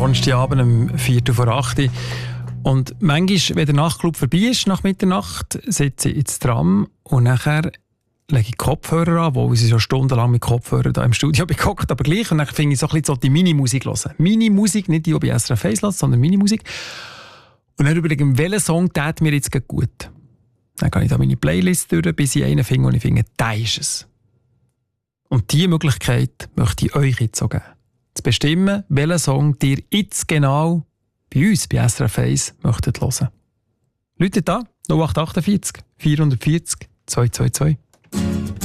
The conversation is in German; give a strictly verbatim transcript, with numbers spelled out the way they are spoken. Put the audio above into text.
Donnerstagabend um Viertel vor acht. Und manchmal, wenn der Nachtclub vorbei ist, nach Mitternacht, sitze ich ins Tram und nachher lege ich Kopfhörer an, wo ich schon stundenlang mit Kopfhörern da im Studio gehockt, aber gleich. Und dann finde ich so ein bisschen so die Mini-Musik hören. Mini-Musik, nicht die, die bei S R F eins lässt, sondern Mini-Musik. Und dann überlege ich, welcher Song tät mir jetzt gut. Dann gehe ich da meine Playlist durch, bis ich einen finde und ich finde, der ist es. Und diese Möglichkeit möchte ich euch jetzt so geben. Zu bestimmen, welchen Song ihr jetzt genau bei uns, bei S R F eins, möchtet hören. Leute da, null acht acht vier, vier vier null, zwei zwei zwei.